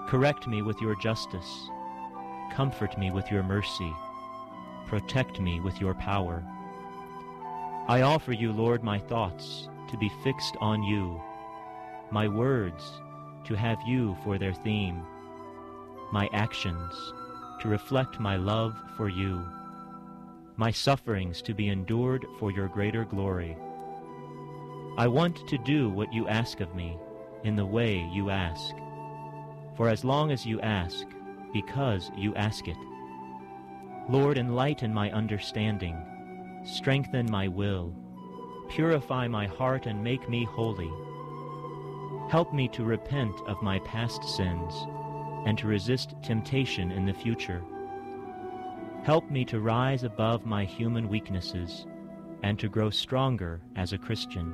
Correct me with your justice. Comfort me with your mercy. Protect me with your power. I offer you, Lord, my thoughts to be fixed on you, my words to have you for their theme, my actions to reflect my love for you, my sufferings to be endured for your greater glory. I want to do what you ask of me in the way you ask, for as long as you ask, because you ask it. Lord, enlighten my understanding, strengthen my will, purify my heart and make me holy. Help me to repent of my past sins and to resist temptation in the future. Help me to rise above my human weaknesses and to grow stronger as a Christian.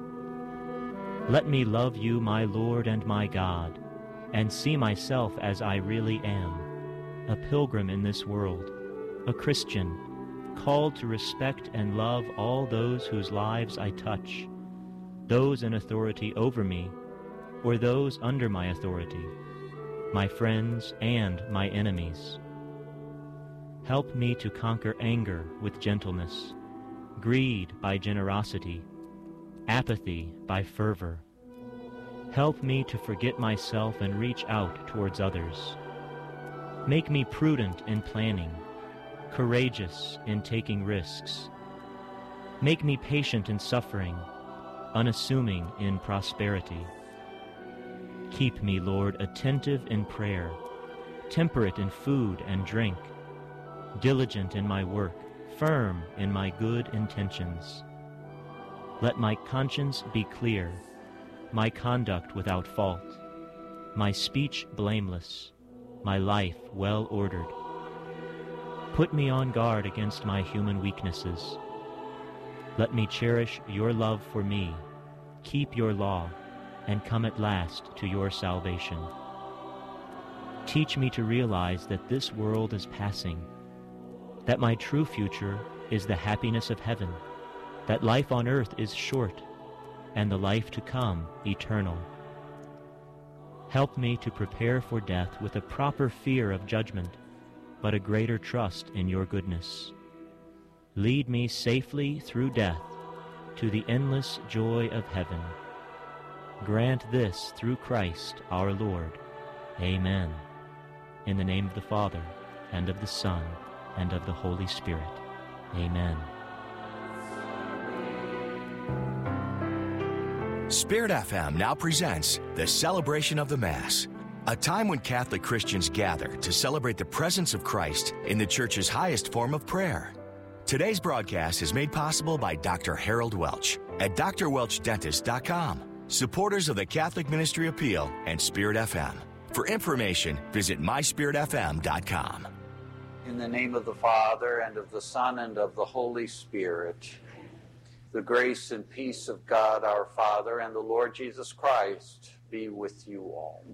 Let me love you, my Lord and my God, and see myself as I really am, a pilgrim in this world, a Christian, called to respect and love all those whose lives I touch, those in authority over me, or those under my authority, my friends and my enemies. Help me to conquer anger with gentleness, greed by generosity, apathy by fervor. Help me to forget myself and reach out towards others. Make me prudent in planning, courageous in taking risks. Make me patient in suffering, unassuming in prosperity. Keep me, Lord, attentive in prayer, temperate in food and drink, diligent in my work, firm in my good intentions. Let my conscience be clear, my conduct without fault, my speech blameless, my life well ordered. Put me on guard against my human weaknesses. Let me cherish your love for me, keep your law, and come at last to your salvation. Teach me to realize that this world is passing, that my true future is the happiness of heaven, that life on earth is short, and the life to come eternal. Help me to prepare for death with a proper fear of judgment, but a greater trust in your goodness. Lead me safely through death to the endless joy of heaven. Grant this through Christ our Lord. Amen. In the name of the Father, and of the Son, and of the Holy Spirit. Amen. Spirit FM now presents the Celebration of the Mass, a time when Catholic Christians gather to celebrate the presence of Christ in the Church's highest form of prayer. Today's broadcast is made possible by Dr. Harold Welch at drwelchdentist.com, supporters of the Catholic Ministry Appeal and Spirit FM. For information, visit myspiritfm.com. In the name of the Father, and of the Son, and of the Holy Spirit, the grace and peace of God our Father and the Lord Jesus Christ be with you all.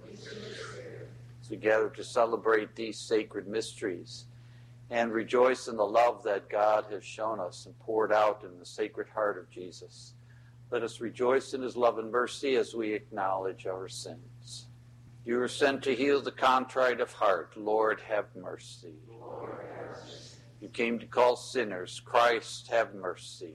As we gather to celebrate these sacred mysteries and rejoice in the love that God has shown us and poured out in the Sacred Heart of Jesus, let us rejoice in his love and mercy as we acknowledge our sins. You are sent to heal the contrite of heart. Lord, have mercy. Lord, have mercy. You came to call sinners. Christ, have mercy.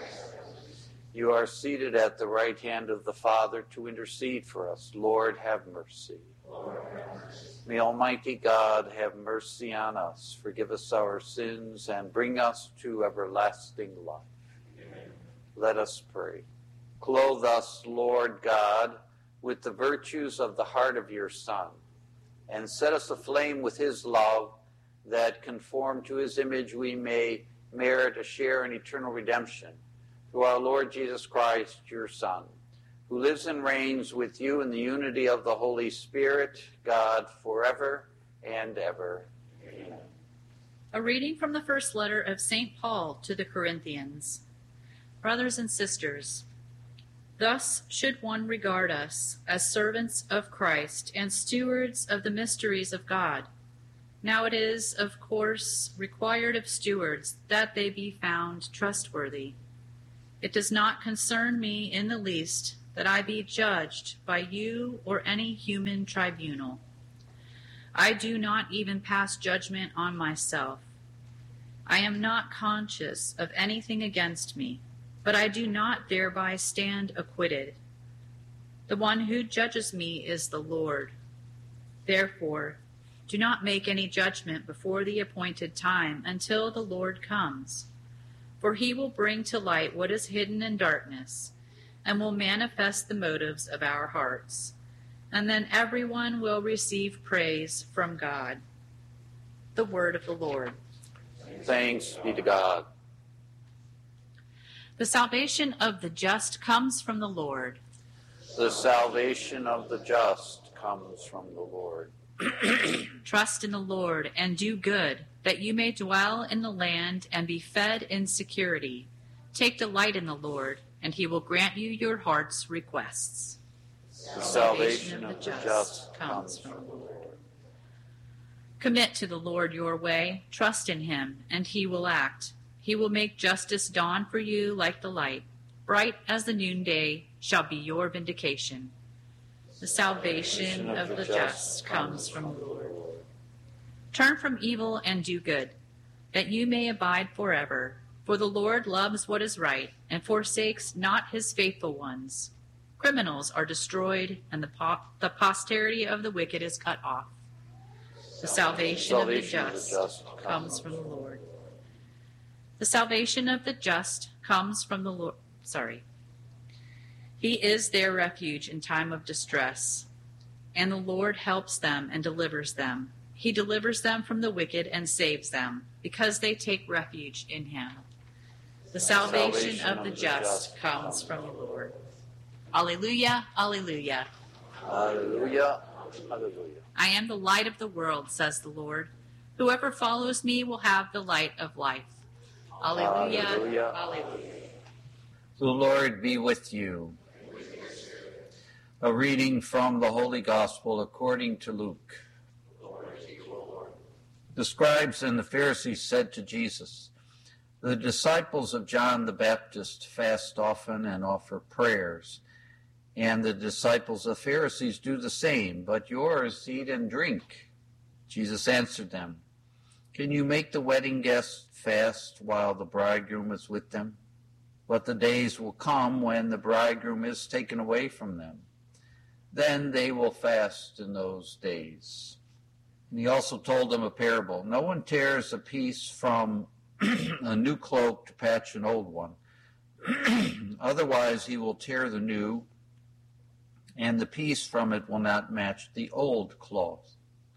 You are seated at the right hand of the Father to intercede for us. Lord, have mercy. Lord, have mercy. May Almighty God have mercy on us, forgive us our sins, and bring us to everlasting life. Amen. Let us pray. Clothe us, Lord God, with the virtues of the heart of your Son, and set us aflame with his love, that conformed to his image we may merit a share in eternal redemption. Through our Lord Jesus Christ, your Son, who lives and reigns with you in the unity of the Holy Spirit, God, forever and ever. Amen. A reading from the first letter of St. Paul to the Corinthians. Brothers and sisters, thus should one regard us as servants of Christ and stewards of the mysteries of God. Now it is, of course, required of stewards that they be found trustworthy. It does not concern me in the least that I be judged by you or any human tribunal. I do not even pass judgment on myself. I am not conscious of anything against me, but I do not thereby stand acquitted. The one who judges me is the Lord. Therefore, do not make any judgment before the appointed time until the Lord comes. For he will bring to light what is hidden in darkness, and will manifest the motives of our hearts. And then everyone will receive praise from God. The word of the Lord. Thanks be to God. The salvation of the just comes from the Lord. The salvation of the just comes from the Lord. Trust in the Lord and do good, that you may dwell in the land and be fed in security. Take delight in the Lord, and he will grant you your heart's requests. The salvation of the just comes from the Lord. Commit to the Lord your way, trust in him, and he will act. He will make justice dawn for you like the light. Bright as the noonday shall be your vindication. The salvation of the just comes from the Lord. Turn from evil and do good, that you may abide forever. For the Lord loves what is right and forsakes not his faithful ones. Criminals are destroyed, and the posterity of the wicked is cut off. The salvation of the just comes from the Lord. The salvation of the just comes from the Lord. He is their refuge in time of distress, and the Lord helps them and delivers them. He delivers them from the wicked and saves them, because they take refuge in him. The salvation of the just comes from the Lord. Alleluia, alleluia. Alleluia, alleluia. I am the light of the world, says the Lord. Whoever follows me will have the light of life. Alleluia, Alleluia. alleluia. The Lord be with you. A reading from the Holy Gospel according to Luke. The scribes and the Pharisees said to Jesus, "The disciples of John the Baptist fast often and offer prayers, and the disciples of the Pharisees do the same, but yours eat and drink." Jesus answered them, "Can you make the wedding guests fast while the bridegroom is with them? But the days will come when the bridegroom is taken away from them. Then they will fast in those days." And he also told them a parable. "No one tears a piece from a new cloak to patch an old one. Otherwise he will tear the new, and the piece from it will not match the old cloak.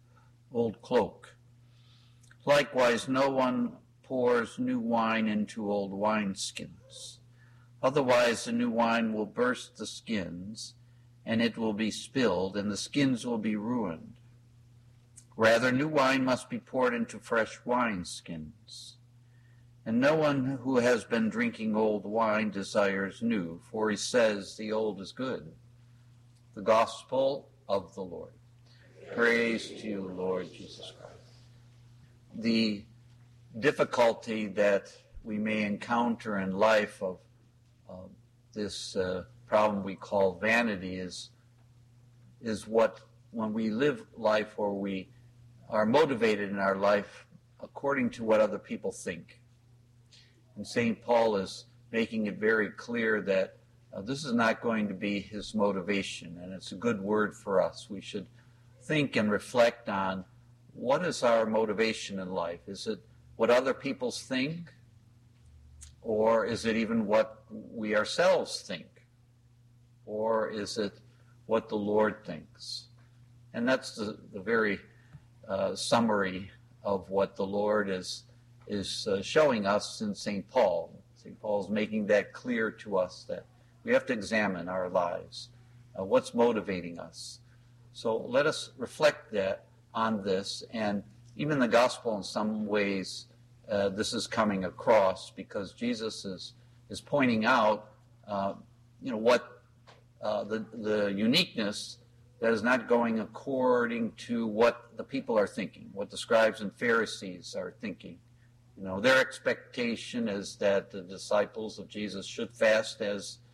Likewise, no one pours new wine into old wineskins. Otherwise the new wine will burst the skins, and it will be spilled, and the skins will be ruined. Rather, new wine must be poured into fresh wineskins. And no one who has been drinking old wine desires new, for he says the old is good." The Gospel of the Lord. Praise to you, Lord Jesus Christ. The difficulty that we may encounter in life of this problem we call vanity is what, when we live life or we are motivated in our life according to what other people think. And St. Paul is making it very clear that this is not going to be his motivation, and it's a good word for us. We should think and reflect on what is our motivation in life. Is it what other people think, or is it even what we ourselves think, or is it what the Lord thinks? And that's the very summary of what the Lord is showing us in St. Paul. St. Paul is making that clear to us, that we have to examine our lives, what's motivating us. So let us reflect on this, and even the gospel in some ways this is coming across, because Jesus is pointing out what the uniqueness that is not going according to what the people are thinking, what the scribes and Pharisees are thinking. Their expectation is that the disciples of Jesus should fast as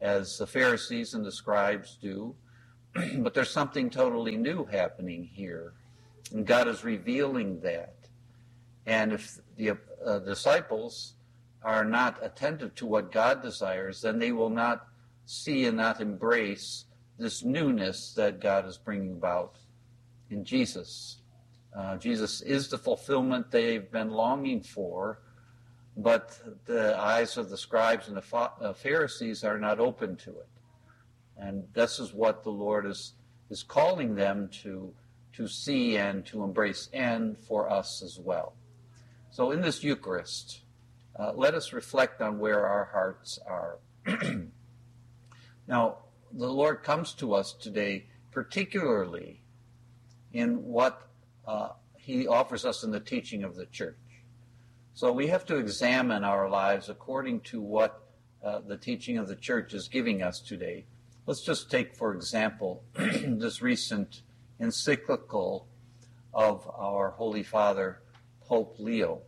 as the Pharisees and the scribes do, but there's something totally new happening here, and God is revealing that. And if the disciples are not attentive to what God desires, then they will not see and not embrace this newness that God is bringing about in Jesus. Jesus is the fulfillment they've been longing for, but the eyes of the scribes and the Pharisees are not open to it. And this is what the Lord is calling them to see and to embrace, and for us as well. So in this Eucharist, let us reflect on where our hearts are. Now, the Lord comes to us today particularly in what he offers us in the teaching of the church. So we have to examine our lives according to what the teaching of the church is giving us today. Let's just take, for example, this recent encyclical of our Holy Father, Pope Leo.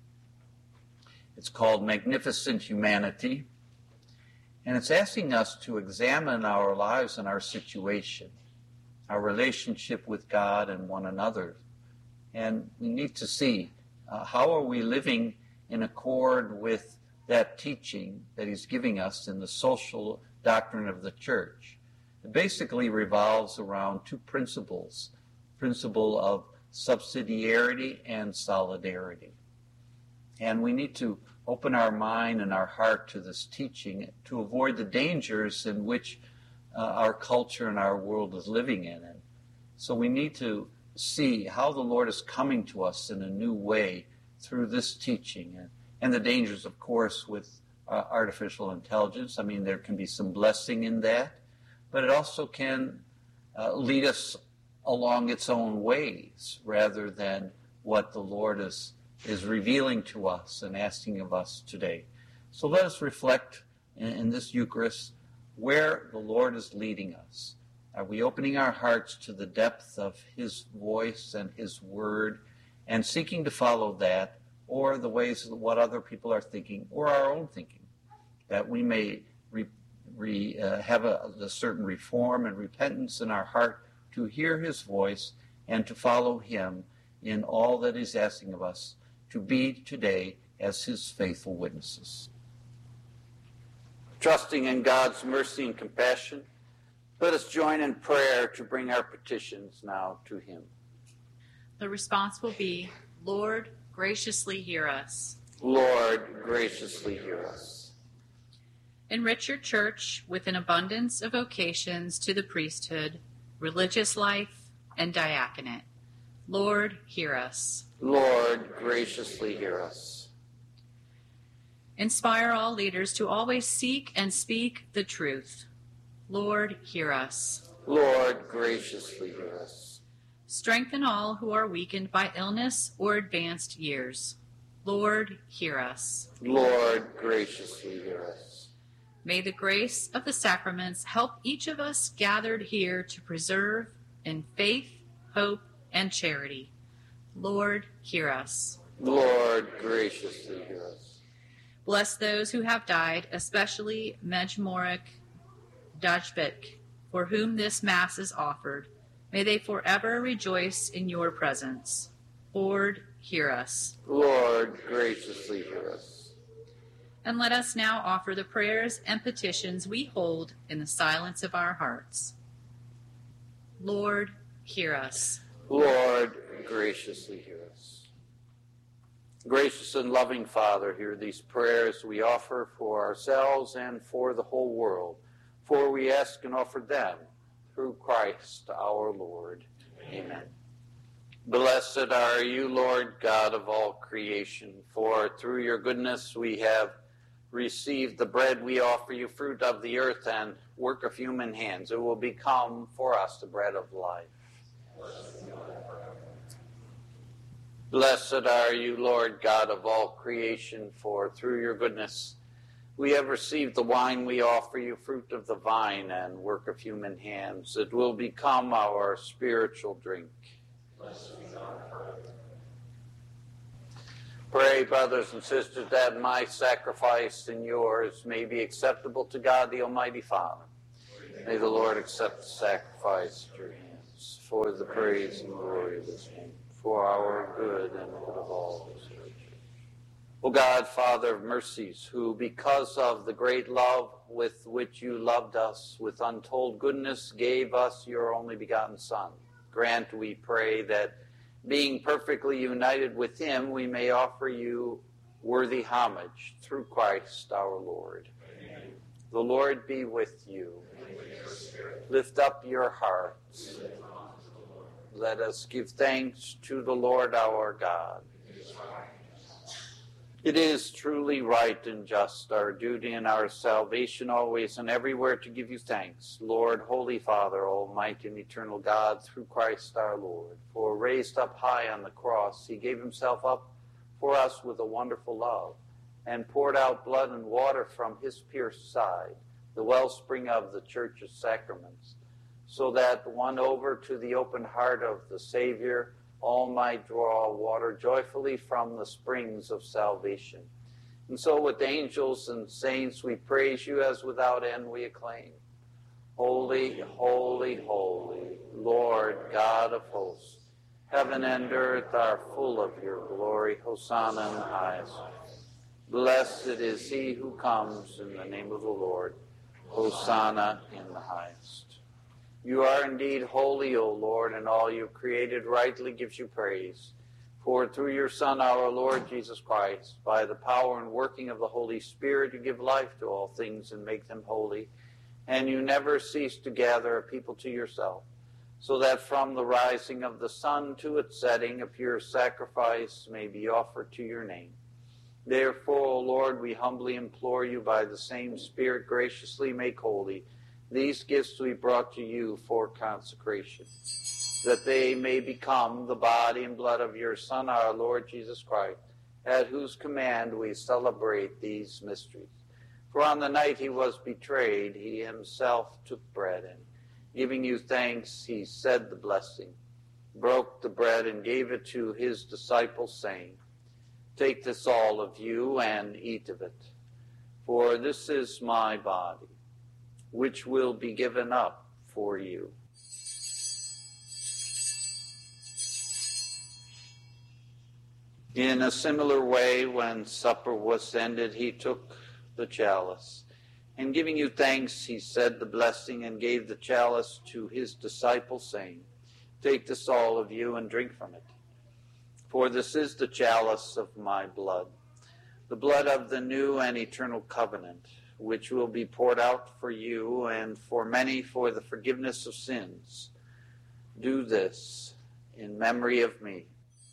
It's called Magnificent Humanity, and it's asking us to examine our lives and our situation, our relationship with God and one another. And we need to see how are we living in accord with that teaching that he's giving us in the social doctrine of the church. It basically revolves around two principles, principle of subsidiarity and solidarity. And we need to open our mind and our heart to this teaching to avoid the dangers in which our culture and our world is living in. And so we need to see how the Lord is coming to us in a new way through this teaching, and the dangers, of course, with artificial intelligence. I mean, there can be some blessing in that, but it also can lead us along its own ways rather than what the Lord is revealing to us and asking of us today. So let us reflect in this Eucharist where the Lord is leading us. Are we opening our hearts to the depth of his voice and his word and seeking to follow that, or the ways of what other people are thinking, or our own thinking, that we may have a certain reform and repentance in our heart to hear his voice and to follow him in all that he's asking of us to be today as his faithful witnesses. Trusting in God's mercy and compassion, let us join in prayer to bring our petitions now to him. The response will be, Lord, graciously hear us. Lord, graciously hear us. Enrich your church with an abundance of vocations to the priesthood, religious life, and diaconate. Lord, hear us. Lord, graciously hear us. Inspire all leaders to always seek and speak the truth. Lord, hear us. Lord, graciously hear us. Strengthen all who are weakened by illness or advanced years. Lord, hear us. Lord, graciously hear us. May the grace of the sacraments help each of us gathered here to preserve in faith, hope, and charity. Lord, hear us. Lord, graciously hear us. Bless those who have died, especially Mejmorik Dajvik, for whom this Mass is offered. May they forever rejoice in your presence. Lord, hear us. Lord, graciously hear us. And let us now offer the prayers and petitions we hold in the silence of our hearts. Lord, hear us. Lord, graciously hear us. Gracious and loving Father, hear these prayers we offer for ourselves and for the whole world, for we ask and offer them through Christ our Lord. Amen. Blessed are you, Lord God of all creation, for through your goodness we have received the bread we offer you, fruit of the earth and work of human hands. It will become for us the bread of life. Blessed are you, Lord God of all creation, for through your goodness we have received the wine we offer you, fruit of the vine and work of human hands. It will become our spiritual drink. Pray, brothers and sisters, that my sacrifice and yours may be acceptable to God, the Almighty Father. May the Lord accept the sacrifice at your hands for the praise and glory of his name, for our good and the good of all his church. O God, Father of mercies, who because of the great love with which you loved us, with untold goodness gave us your only begotten Son, grant, we pray, that being perfectly united with him, we may offer you worthy homage through Christ our Lord. Amen. The Lord be with you. Lift up your hearts. Let us give thanks to the Lord our God. It is truly right and just, our duty and our salvation always and everywhere to give you thanks, Lord, Holy Father, Almighty and eternal God, through Christ our Lord. For raised up high on the cross, he gave himself up for us with a wonderful love, and poured out blood and water from his pierced side, the wellspring of the church's sacraments, so that won over to the open heart of the Savior, all might draw water joyfully from the springs of salvation. And so with angels and saints we praise you, as without end we acclaim. Holy, holy, holy, Lord God of hosts, heaven and earth are full of your glory. Hosanna in the highest. Blessed is he who comes in the name of the Lord. Hosanna in the highest. You are indeed holy, O Lord, and all you created rightly gives you praise. For through your Son, our Lord Jesus Christ, by the power and working of the Holy Spirit, you give life to all things and make them holy. And you never cease to gather a people to yourself, so that from the rising of the sun to its setting, a pure sacrifice may be offered to your name. Therefore, O Lord, we humbly implore you, by the same Spirit, graciously make holy these gifts we brought to you for consecration, that they may become the body and blood of your Son, our Lord Jesus Christ, at whose command we celebrate these mysteries. For on the night he was betrayed, he himself took bread, and giving you thanks, he said the blessing, broke the bread, and gave it to his disciples, saying, "Take this, all of you, and eat of it, for this is my body, which will be given up for you." In a similar way, when supper was ended, he took the chalice, and giving you thanks, he said the blessing, and gave the chalice to his disciples, saying, "Take this, all of you, and drink from it. For this is the chalice of my blood, the blood of the new and eternal covenant, which will be poured out for you and for many for the forgiveness of sins. Do this in memory of me."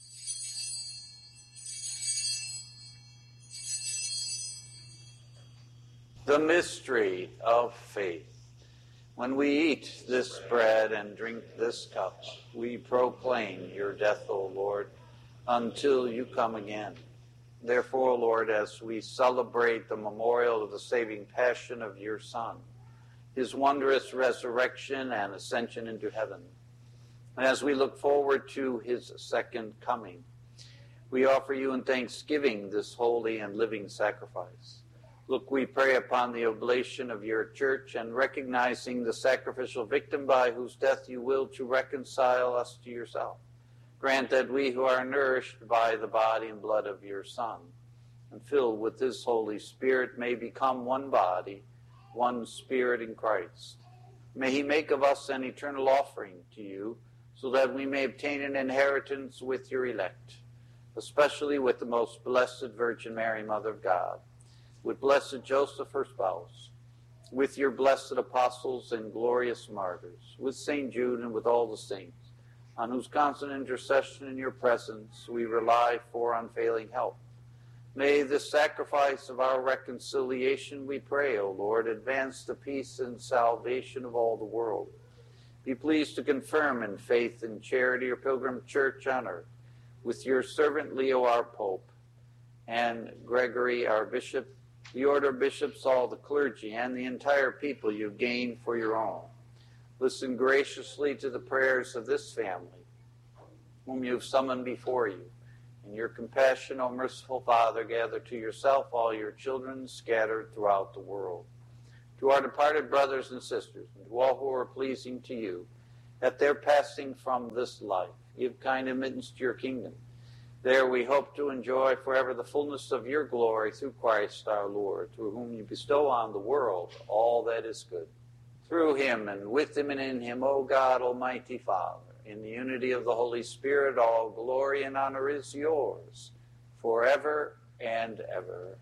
The mystery of faith. When we eat this bread and drink this cup, we proclaim your death, O Lord, until you come again. Therefore, Lord, as we celebrate the memorial of the saving passion of your Son, his wondrous resurrection and ascension into heaven, and as we look forward to his second coming, we offer you in thanksgiving this holy and living sacrifice. Look, we pray upon the oblation of your church, and recognizing the sacrificial victim by whose death you will to reconcile us to yourself, grant that we who are nourished by the body and blood of your Son, and filled with his Holy Spirit, may become one body, one Spirit in Christ. May he make of us an eternal offering to you, so that we may obtain an inheritance with your elect, especially with the most blessed Virgin Mary, Mother of God, with blessed Joseph, her spouse, with your blessed apostles and glorious martyrs, with St. Jude and with all the saints, on whose constant intercession in your presence we rely for unfailing help. May the sacrifice of our reconciliation, we pray, O Lord, advance the peace and salvation of all the world. Be pleased to confirm in faith and charity your pilgrim church on earth, with your servant Leo, our Pope, and Gregory, our Bishop, the order of bishops, all the clergy, and the entire people you've gained for your own. Listen graciously to the prayers of this family, whom you've summoned before you, In your compassion, O merciful Father, gather to yourself all your children scattered throughout the world. To our departed brothers and sisters, and to all who are pleasing to you, at their passing from this life, give kind admittance to your kingdom. There we hope to enjoy forever the fullness of your glory through Christ our Lord, through whom you bestow on the world all that is good. Through him and with him and in him, O God, Almighty Father, in the unity of the Holy Spirit, all glory and honor is yours, forever and ever.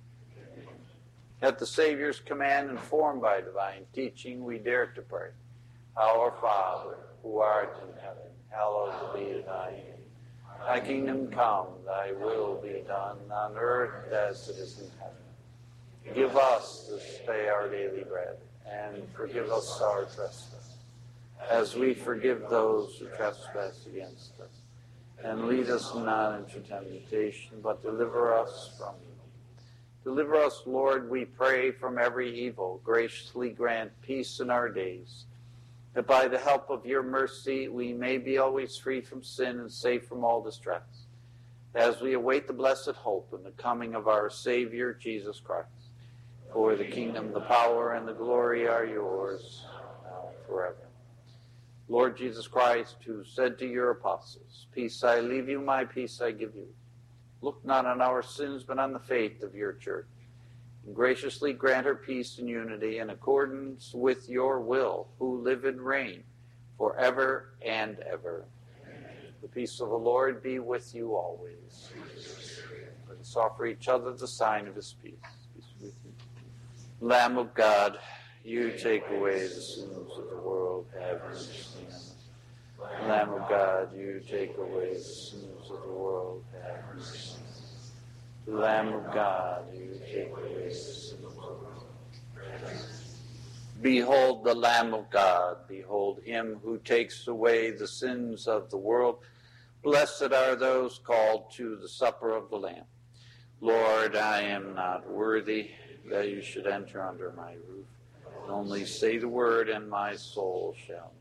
At the Savior's command, informed by divine teaching, we dare to pray. Our Father, who art in heaven, hallowed be thy name. Thy kingdom come, thy will be done, on earth as it is in heaven. Give us this day our daily bread, and forgive us our trespasses, as we forgive those who trespass against us. And lead us not into temptation, but deliver us from evil. Deliver us, Lord, we pray, from every evil. Graciously grant peace in our days, that by the help of your mercy we may be always free from sin and safe from all distress, as we await the blessed hope and the coming of our Savior, Jesus Christ. For the kingdom, the power, and the glory are yours, now and forever. Lord Jesus Christ, who said to your apostles, "Peace I leave you, my peace I give you," look not on our sins, but on the faith of your church, and graciously grant her peace and unity in accordance with your will, who live and reign forever and ever. Amen. The peace of the Lord be with you always. Let us offer each other the sign of his peace. Peace with you. Lamb of God, you take away the sins of the world, have mercy on us. Lamb of God, you take away the sins of the world, have mercy on us. Lamb of God, you take away the sins of the world, have mercy. Behold the Lamb of God, behold him who takes away the sins of the world. Blessed are those called to the supper of the Lamb. Lord, I am not worthy that you should enter under my roof. Only say the word, and my soul shall